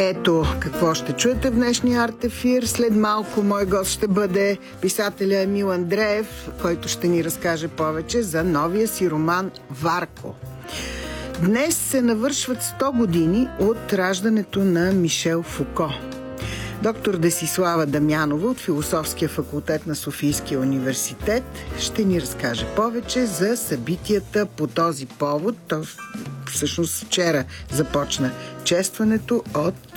Ето какво ще чуете в днешния Артефир. След малко мой гост ще бъде писателя Емил Андреев, който ще ни разкаже повече за новия си роман «Варко». Днес се навършват 100 години от раждането на Мишел Фуко. Доктор Десислава Дамянова от Философския факултет на Софийския университет ще ни разкаже повече за събитията по този повод. Всъщност вчера започна честването от